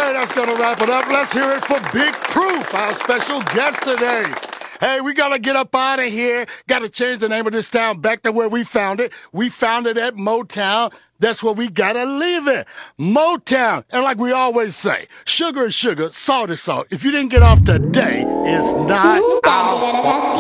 right, that's gonna wrap it up. Let's hear it for Big Proof, our special guest today. Hey, we gotta get up out of here. Gotta change the name of this town back to where we found it. We found it at Motown. That's where we gotta leave it. Motown. And like we always say, sugar is sugar, salt is salt. If you didn't get off today, it's not our fault.